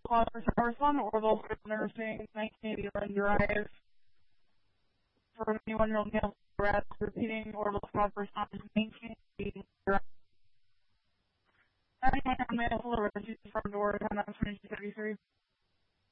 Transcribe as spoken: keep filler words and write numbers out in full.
Squad for Tower One, Orville for Nursing, nineteen eighty-one Drive. For twenty-one-year-old male, Brad, repeating Orville Squad for nineteen eighty Drive. ninety-one male, full of refugees from door, ten twenty-two thirty-three.